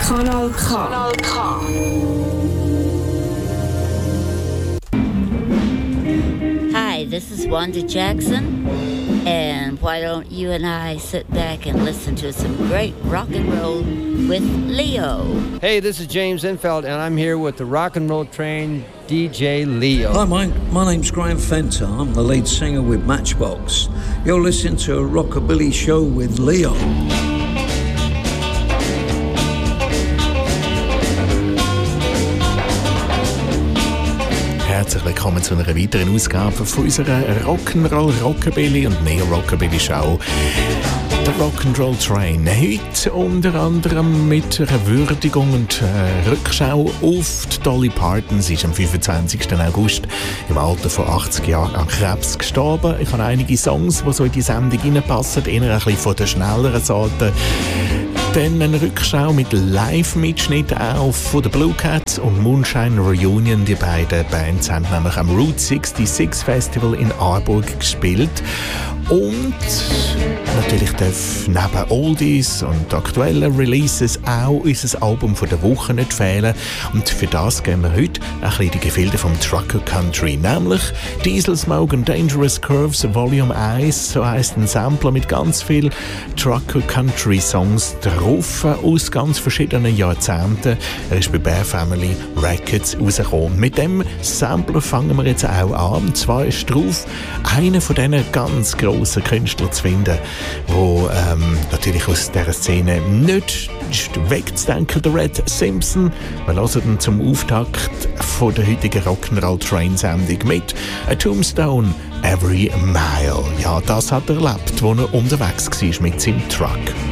Kanal K. Kanal K. Hi, this is Wanda Jackson, and why don't you and I sit back and listen to some great rock and roll with Leo. Hey, this is James Infeld, and I'm here with the Rock and Roll Train DJ Leo. Hi, my name's Graham Fenter. I'm the lead singer with Matchbox. You're listening to a Rockabilly Show with Leo. Herzlich willkommen zu einer weiteren Ausgabe von unserer Rock'n'Roll, Rockabilly und Neo-Rockabilly Show. Der Rock'n'Roll Train. Heute unter anderem mit einer Würdigung und Rückschau auf die Dolly Parton. Sie ist am 25. August im Alter von 80 Jahren an Krebs gestorben. Ich habe einige Songs, die so in die Sendung reinpassen, eher ein bisschen von der schnelleren Sorte. Dann eine Rückschau mit Live-Mitschnitt auch von den Blue Cats und Moonshine Reunion. Die beiden Bands haben nämlich am Route 66 Festival in Aarburg gespielt. Und natürlich darf neben Oldies und aktuellen Releases auch unser Album von der Woche nicht fehlen. Und für das geben wir heute ein bisschen die Gefilde vom Trucker Country, nämlich Diesel Smoke and Dangerous Curves Volume 1, so heisst ein Sampler mit ganz vielen Trucker Country Songs drauf aus ganz verschiedenen Jahrzehnten. Er ist bei Bear Family Records rausgekommen. Mit dem Sampler fangen wir jetzt auch an. Und zwar ist drauf einer von diesen ganz grossen Künstler zu finden, wo natürlich aus dieser Szene nicht wegzudenken, der Red Simpson. Wir hören ihn zum Auftakt von der heutigen Rock'n'Roll Train Sendung mit A Tombstone Every Mile. Ja, das hat er erlebt, wo er unterwegs war mit seinem Truck.